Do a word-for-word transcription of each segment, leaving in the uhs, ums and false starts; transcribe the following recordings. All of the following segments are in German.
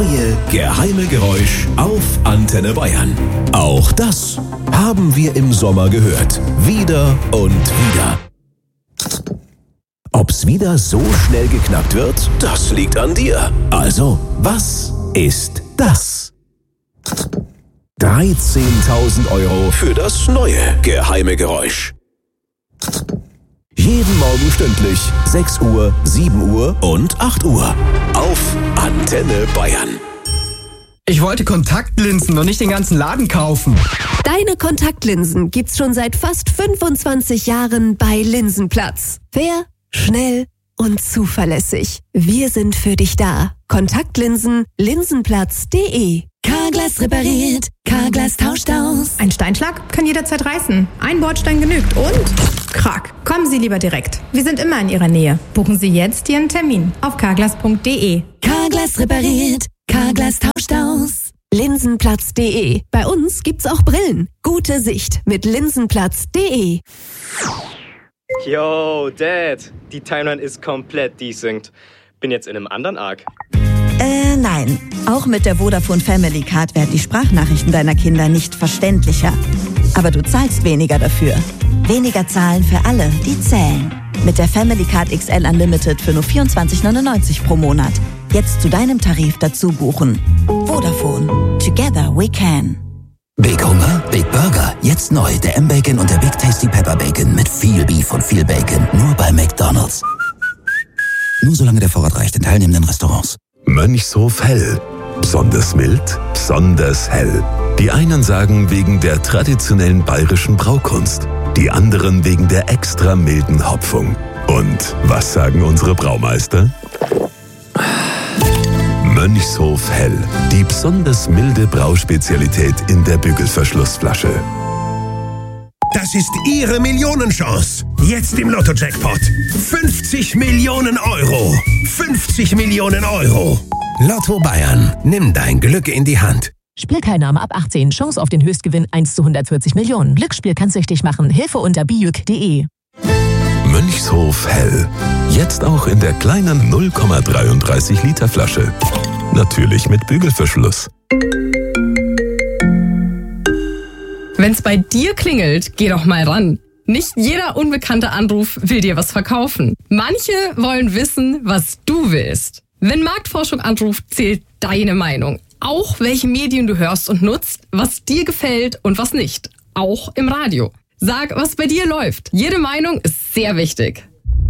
neue geheime Geräusch auf Antenne Bayern. Auch das haben wir im Sommer gehört. Wieder und wieder. Ob's wieder so schnell geknackt wird, das liegt an dir. Also, was ist das? dreizehntausend Euro für das neue geheime Geräusch. Jeden Morgen stündlich sechs Uhr, sieben Uhr und acht Uhr auf Antenne Bayern. Ich wollte Kontaktlinsen und nicht den ganzen Laden kaufen. Deine Kontaktlinsen gibt's schon seit fast fünfundzwanzig Jahren bei Linsenplatz. Fair, schnell und zuverlässig. Wir sind für dich da. Kontaktlinsen, linsenplatz punkt de. Carglass repariert, Carglass tauscht aus. Ein Steinschlag kann jederzeit reißen. Ein Bordstein genügt und krack. Kommen Sie lieber direkt. Wir sind immer in Ihrer Nähe. Buchen Sie jetzt Ihren Termin auf carglass punkt de. Carglass repariert, Carglass tauscht aus. linsenplatz punkt de. Bei uns gibt's auch Brillen. Gute Sicht mit linsenplatz punkt de. Yo, Dad. Die Timeline ist komplett desynced. Bin jetzt in einem anderen Arc. Äh, nein. Auch mit der Vodafone Family Card werden die Sprachnachrichten deiner Kinder nicht verständlicher. Aber du zahlst weniger dafür. Weniger zahlen für alle, die zählen. Mit der Family Card X L Unlimited für nur vierundzwanzig neunundneunzig pro Monat. Jetzt zu deinem Tarif dazu buchen. Vodafone. Together we can. Big Hunger, Big Burger. Jetzt neu der M-Bacon und der Big Tasty Pepper Bacon mit viel Beef und viel Bacon. Nur bei McDonald's. Nur solange der Vorrat reicht in teilnehmenden Restaurants. Mönchshof Hell. Besonders mild, besonders hell. Die einen sagen wegen der traditionellen bayerischen Braukunst, die anderen wegen der extra milden Hopfung. Und was sagen unsere Braumeister? Mönchshof Hell. Die besonders milde Brauspezialität in der Bügelverschlussflasche. Das ist Ihre Millionenchance. Jetzt im Lotto-Jackpot. fünfzig Millionen Euro. fünfzig Millionen Euro. Lotto Bayern. Nimm dein Glück in die Hand. Spielteilnahme ab achtzehn. Chance auf den Höchstgewinn eins zu hundertvierzig Millionen. Glücksspiel kann süchtig machen. Hilfe unter bijuk punkt de. Mönchshof Hell. Jetzt auch in der kleinen null Komma dreiunddreißig Liter Flasche. Natürlich mit Bügelverschluss. Wenn's bei dir klingelt, geh doch mal ran. Nicht jeder unbekannte Anruf will dir was verkaufen. Manche wollen wissen, was du willst. Wenn Marktforschung anruft, zählt deine Meinung. Auch welche Medien du hörst und nutzt, was dir gefällt und was nicht. Auch im Radio. Sag, was bei dir läuft. Jede Meinung ist sehr wichtig.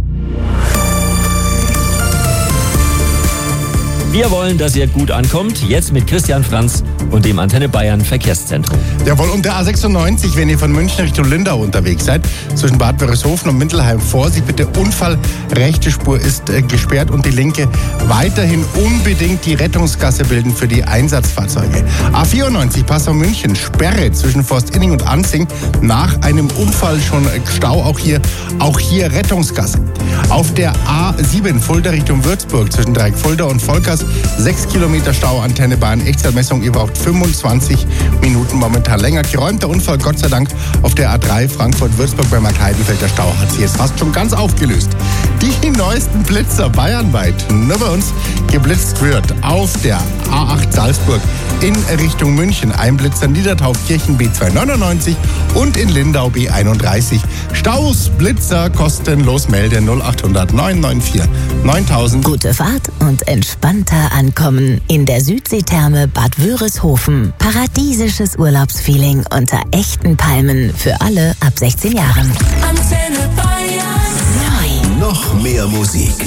Wir wollen, dass ihr gut ankommt. Jetzt mit Christian Franz und dem Antenne Bayern Verkehrszentrum. Jawohl, und der A sechsundneunzig, wenn ihr von München Richtung Lindau unterwegs seid, zwischen Bad Wörishofen und Mindelheim, Vorsicht bitte, Unfall, rechte Spur ist äh, gesperrt und die linke weiterhin unbedingt die Rettungsgasse bilden für die Einsatzfahrzeuge. A vierundneunzig, Passau München, Sperre zwischen Forstinning und Ansing, nach einem Unfall schon Stau, auch hier, auch hier Rettungsgasse. Auf der A sieben, Fulda Richtung Würzburg, zwischen Dreieck-Fulda und Volkers, sechs Kilometer Stau, Antenne Bayern, Echtzeitmessung, ihr braucht fünfundzwanzig Minuten momentan länger. Geräumter Unfall, Gott sei Dank, auf der A drei Frankfurt-Würzburg bei Mark Heidenfeld. Der Stau hat sich jetzt fast schon ganz aufgelöst. Die neuesten Blitzer bayernweit, nur bei uns geblitzt wird. Auf der A acht Salzburg in Richtung München, ein Blitzer Niedertaufkirchen B zweihundertneunundneunzig und in Lindau B einunddreißig. Staus, Blitzer, kostenlos melden null acht hundert neun neun vier neuntausend. Gute Fahrt und entspannter ankommen in der Südseetherme Bad Wörishofen. Paradiesisches Urlaubsfeeling unter echten Palmen für alle ab sechzehn Jahren. Antenne Bayern. Neu. Noch mehr Musik.